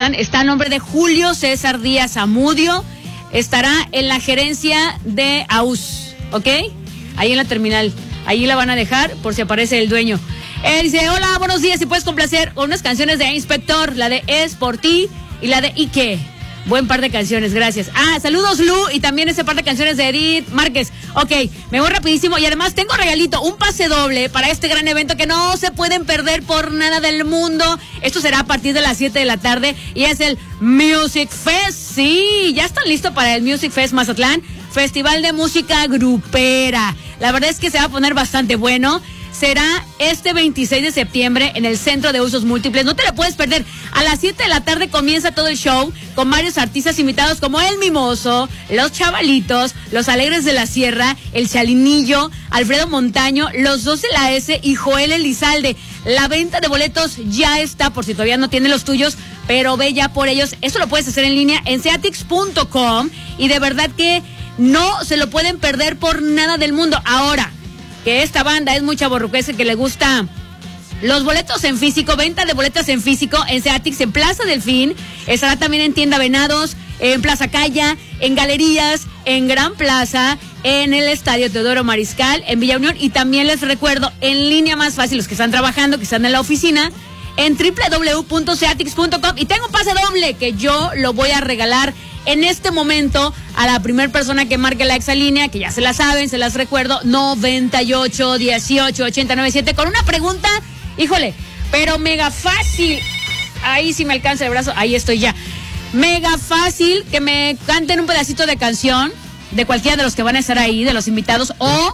Mazatlán está a nombre de Julio César Díaz Zamudio. Estará en la gerencia de AUS, ¿ok? Ahí en la terminal. Ahí la van a dejar por si aparece el dueño. Él dice, hola, buenos días, si puedes complacer unas canciones de Inspector, la de Es por ti y la de Ike. Buen par de canciones, gracias. Saludos Lu y también ese par de canciones de Edith Márquez. Ok, me voy rapidísimo y además tengo regalito, un pase doble para este gran evento que no se pueden perder por nada del mundo. Esto será a partir de las 7 de la tarde y es el Music Fest. Sí, ya están listos para el Music Fest Mazatlán, Festival de Música Grupera. La verdad es que se va a poner bastante bueno. Será este 26 de septiembre en el Centro de Usos Múltiples. No te lo puedes perder. A las 7 de la tarde comienza todo el show con varios artistas invitados como El Mimoso, Los Chavalitos, Los Alegres de la Sierra, El Chalinillo, Alfredo Montaño, Los 2 de la S y Joel Elizalde. La venta de boletos ya está, por si todavía no tienes los tuyos, pero ve ya por ellos. Eso lo puedes hacer en línea en seatix.com y de verdad que no se lo pueden perder por nada del mundo. Ahora, que esta banda es muy chavorruquesa, que le gusta los boletos en físico, venta de boletos en físico en Seatix, en Plaza Delfín, estará también en Tienda Venados, en Plaza Calla, en Galerías, en Gran Plaza, en el Estadio Teodoro Mariscal, en Villa Unión, y también les recuerdo, en línea más fácil, los que están trabajando, que están en la oficina, en www.seatix.com, y tengo un pase doble que yo lo voy a regalar en este momento a la primera persona que marque la exalínea, que ya se la saben, se las recuerdo, 98 18 89 7, con una pregunta, híjole, pero mega fácil. Ahí sí me alcanza el brazo, ahí estoy ya. Mega fácil, que me canten un pedacito de canción de cualquiera de los que van a estar ahí, de los invitados, o...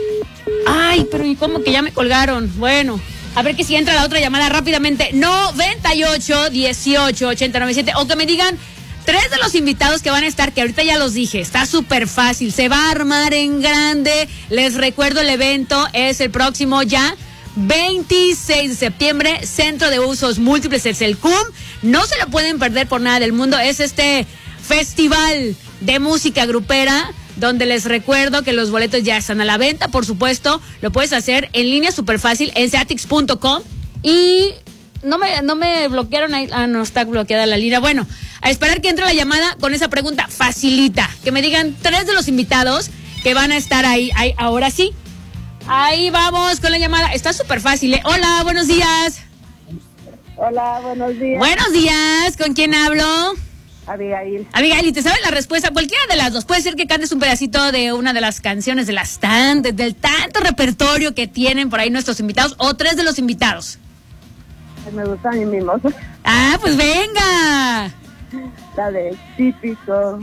Ay, pero ¿y cómo que ya me colgaron? Bueno, a ver que si entra la otra llamada rápidamente, 98 18 89 7, o que me digan 3 de los invitados que van a estar, que ahorita ya los dije, está súper fácil, se va a armar en grande. Les recuerdo, el evento es el próximo ya 26 de septiembre, Centro de Usos Múltiples, es el CUM. No se lo pueden perder por nada del mundo, es este festival de música grupera, donde les recuerdo que los boletos ya están a la venta, por supuesto, lo puedes hacer en línea súper fácil en seatix.com y... No me bloquearon ahí. No está bloqueada la línea. Bueno, a esperar que entre la llamada con esa pregunta facilita. Que me digan 3 de los invitados que van a estar ahí. Ahora sí. Ahí vamos con la llamada. Está súper fácil, ¿eh? Hola, buenos días. Hola, buenos días. Buenos días. ¿Con quién hablo? Abigail. Abigail, ¿y te sabes la respuesta? Cualquiera de las dos. Puede ser que cantes un pedacito de una de las canciones del tanto repertorio que tienen por ahí nuestros invitados, o 3 de los invitados. Me gusta a mí mismo. Pues venga. La de Típico.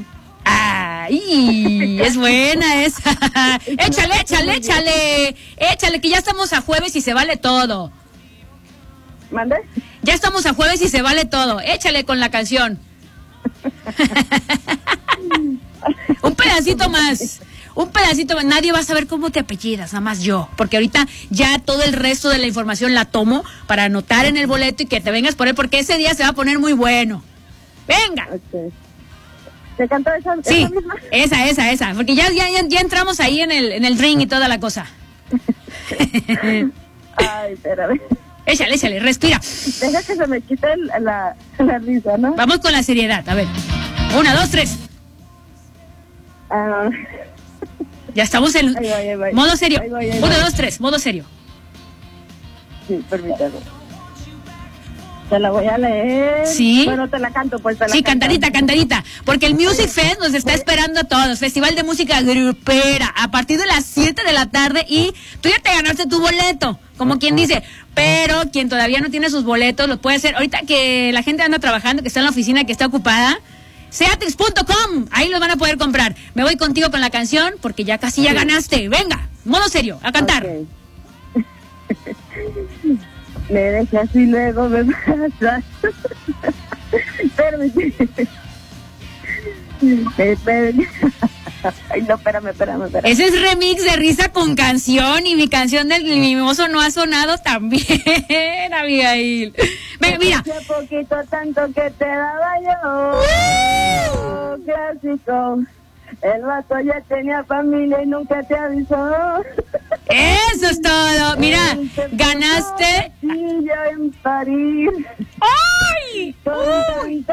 Ay, es buena esa. Échale, que ya estamos a jueves y se vale todo. ¿Mande? Ya estamos a jueves y se vale todo. Échale con la canción. Un pedacito más. Nadie va a saber cómo te apellidas, nada más yo, porque ahorita ya todo el resto de la información la tomo para anotar en el boleto y que te vengas por él, porque ese día se va a poner muy bueno. Venga. Okay. ¿Te cantó esa? Sí, esa misma? esa, porque ya entramos ahí en el ring y toda la cosa. Ay, espérame. Échale, respira. Deja que se me quite la risa, ¿no? Vamos con la seriedad, a ver. 1, 2, 3. Ya estamos en ahí voy. Modo serio. Ahí 1, 2, 3, modo serio. Sí, permítame. Te la voy a leer. Sí. Bueno, te la canto, pues. Sí, cantadita. Porque el Music Fest nos está esperando a todos. Festival de música grupera. A partir de las 7 de la tarde. Y tú ya te ganaste tu boleto. Como quien dice. Pero quien todavía no tiene sus boletos, lo puede hacer. Ahorita que la gente anda trabajando, que está en la oficina, que está ocupada. Seatix.com, ahí los van a poder comprar. Me voy contigo con la canción porque ya casi ya ganaste. Venga, modo serio, a cantar. Okay. Me dejas y luego me pasas. Espérame. Ay, no, espérame. Ese es remix de Risa con Canción y mi canción del Mimoso no ha sonado tan bien, Abigail. Mira. Hace poquito tanto que te daba yo. Clásico. El vato ya tenía familia y nunca te avisó. Eso es todo. Mira, ganaste. Y yo en París. ¡Ay!